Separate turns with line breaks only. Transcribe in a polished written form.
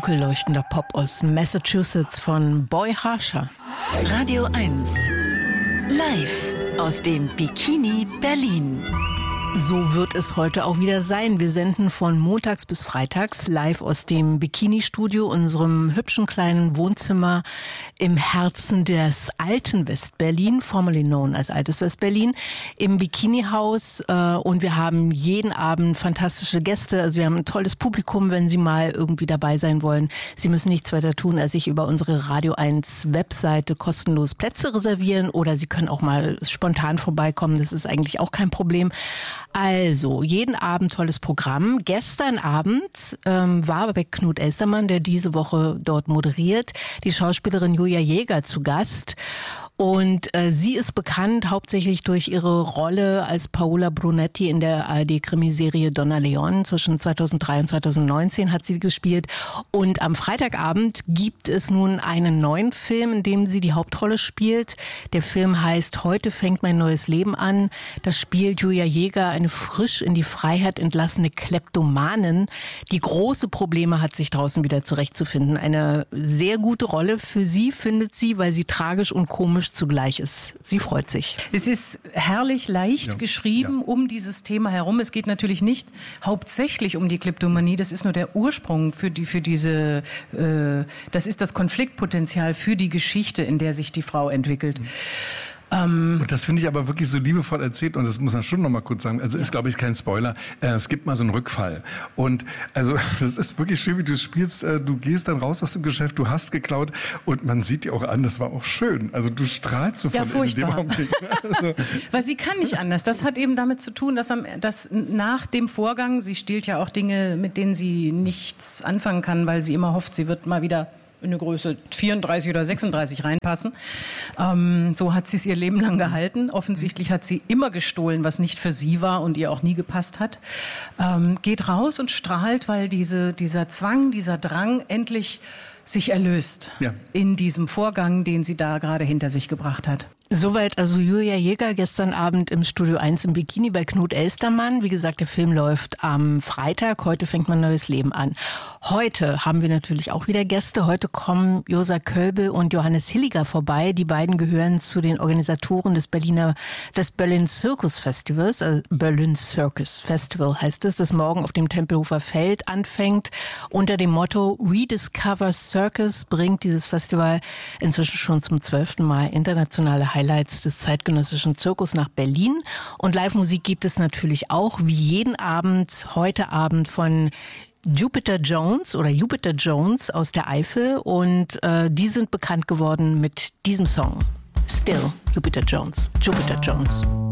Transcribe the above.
Dunkel leuchtender Pop aus Massachusetts von Boy Harsher.
Radio 1 live aus dem Bikini Berlin.
So wird es heute auch wieder sein. Wir senden von montags bis freitags live aus dem Bikini-Studio, unserem hübschen kleinen Wohnzimmer im Herzen des alten Westberlin, formerly known als altes Westberlin, im Bikini-Haus. Und wir haben jeden Abend fantastische Gäste. Also wir haben ein tolles Publikum, wenn Sie mal irgendwie dabei sein wollen. Sie müssen nichts weiter tun, als sich über unsere Radio 1 Webseite kostenlos Plätze reservieren. Oder Sie können auch mal spontan vorbeikommen. Das ist eigentlich auch kein Problem. Also, jeden Abend tolles Programm. Gestern Abend war bei Knut Elstermann, der diese Woche dort moderiert, die Schauspielerin Julia Jäger zu Gast. Und sie ist bekannt hauptsächlich durch ihre Rolle als Paola Brunetti in der ARD-Krimiserie Donna Leon. Zwischen 2003 und 2019 hat sie gespielt. Und am Freitagabend gibt es nun einen neuen Film, in dem sie die Hauptrolle spielt. Der Film heißt Heute fängt mein neues Leben an. Da spielt Julia Jäger eine frisch in die Freiheit entlassene Kleptomanin, die große Probleme hat, sich draußen wieder zurechtzufinden. Eine sehr gute Rolle für sie, findet sie, weil sie tragisch und komisch zugleich ist. Sie freut sich.
Es ist herrlich leicht geschrieben um dieses Thema herum. Es geht natürlich nicht hauptsächlich um die Kleptomanie. Das ist nur der Ursprung für diese, das ist das Konfliktpotenzial für die Geschichte, in der sich die Frau entwickelt.
Und das finde ich aber wirklich so liebevoll erzählt, und das muss man schon noch mal kurz sagen, also ist, glaube ich, kein Spoiler, es gibt mal so einen Rückfall. Und also das ist wirklich schön, wie du es spielst, du gehst dann raus aus dem Geschäft, du hast geklaut und man sieht dir auch an, das war auch schön. Also du strahlst so von in dem Augenblick. Also.
Weil sie kann nicht anders. Das hat eben damit zu tun, dass nach dem Vorgang, sie stiehlt ja auch Dinge, mit denen sie nichts anfangen kann, weil sie immer hofft, sie wird mal wieder in eine Größe 34 oder 36 reinpassen. So hat sie es ihr Leben lang gehalten. Offensichtlich hat sie immer gestohlen, was nicht für sie war und ihr auch nie gepasst hat. Geht raus und strahlt, weil dieser Zwang, dieser Drang endlich sich erlöst in diesem Vorgang, den sie da gerade hinter sich gebracht hat.
Soweit also Julia Jäger gestern Abend im Studio 1 im Bikini bei Knut Elstermann. Wie gesagt, der Film läuft am Freitag. Heute fängt mein neues Leben an. Heute haben wir natürlich auch wieder Gäste. Heute kommen Josa Kölbel und Johannes Hilliger vorbei. Die beiden gehören zu den Organisatoren des Berlin Circus Festivals. Berlin Circus Festival heißt es, das morgen auf dem Tempelhofer Feld anfängt. Unter dem Motto Rediscover Circus bringt dieses Festival inzwischen schon zum 12. Mal internationale Highlights des zeitgenössischen Zirkus nach Berlin. Und Live-Musik gibt es natürlich auch, wie jeden Abend, heute Abend von Jupiter Jones aus der Eifel. Und die sind bekannt geworden mit diesem Song. Still, Jupiter Jones.